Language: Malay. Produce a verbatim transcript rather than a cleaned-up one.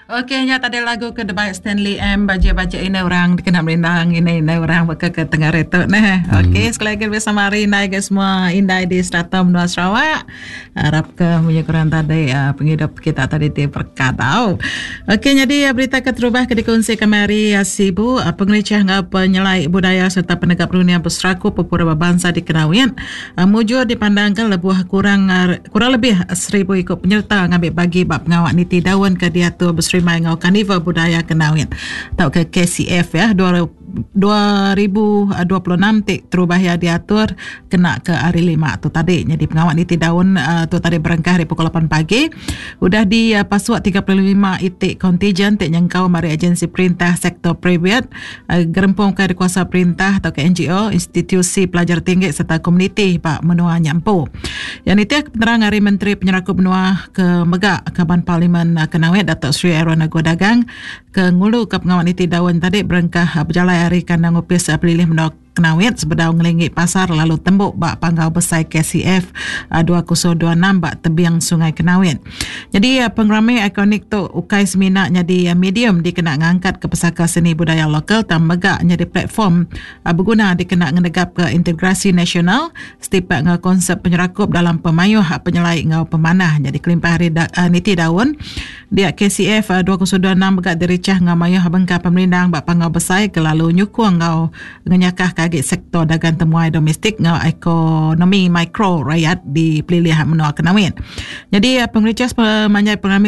Okey, nya tadi lagu ke Debaik Stanley M. Baca-baca ini orang kena merindang ini, ini orang baka ke tengah retuk nah. Okey, hmm. sekali lagi bersama hari ini guys semua indai di Strata Menua Sarawak. Harap ke punya kurang tadi uh, penghidup kita tadi di perkatau. Okey, jadi uh, berita keterubah ke dikongsi kemari uh, Sibu uh, pengelicah ngap penyelai budaya serta penegak perundingan berseraku pepura bangsa di Kenawian. Uh, mujur dipandangkan lebuh kurang uh, kurang lebih seribu ikut penyerta ngambil bagi bab pengawak niti daun ke diatur berserimai ngau Karnival Budaya Kenawian atau ke K C F ya dua ribu dua puluh enam tik terubah ya diatur kena ke hari lima tu tadi. Jadi pengawak niti daun uh, tu tadi berengkah dari pukul lapan pagi udah di uh, pasuak tiga puluh lima itik kontijen tik nyengkau mari agensi perintah sektor private uh, gerempung ke kuasa perintah atau ke N G O institusi pelajar tinggi serta komuniti Pak Menua Nyampu. Yang itu penerang hari Menteri Penyerakup Menua ke Megak Kaban Parlimen uh, Kenawian Datuk Seri Aaron Agudagang ke ngulu ke pengawak niti daun tadi berengkah uh, berjalan hari kandang upis uh, pelilih Menua Kenawian sebedau ngelingit pasar lalu tembuk bak panggau besai K C F uh, dua ribu dua puluh enam bak tebiang Sungai Kenawian. Jadi uh, pengramai ikonik tu ukai semina jadi uh, medium dikena ngangkat ke pesaka seni budaya lokal tam megak jadi platform uh, berguna dikena ngedegap ke integrasi nasional setiap ngau konsep penyerakup dalam pemayuh uh, penyelai ngau pemanah. Jadi kelimpah hari da, uh, niti daun dia K C F uh, dua ribu dua puluh enam megak diricah ngau mayuh bengkar pemerindang bak panggau besai ke lalu nyukung ngau ngenyakah kagit sektor dagang temuai domestik ngau ekonomi mikro rakyat di pelilihan Menua Kenawian. Jadi pengericas pemanjai pengambil